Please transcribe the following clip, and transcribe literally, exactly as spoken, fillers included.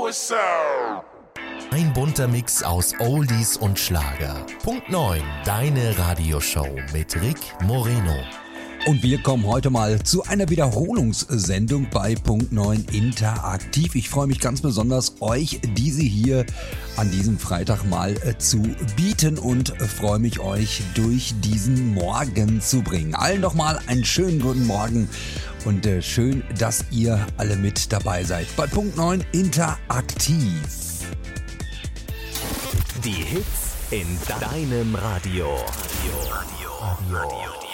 what's up? Ein bunter Mix aus Oldies und Schlager. Punkt neun, deine Radioshow mit Rick Moreno. Und wir kommen heute mal zu einer Wiederholungssendung bei Punkt neun Interaktiv. Ich freue mich ganz besonders, euch diese hier an diesem Freitag mal äh, zu bieten und äh, freue mich, euch durch diesen Morgen zu bringen. Allen nochmal einen schönen guten Morgen und äh, schön, dass ihr alle mit dabei seid bei Punkt neun Interaktiv. Die Hits in deinem Radio. Radio. Radio. Radio.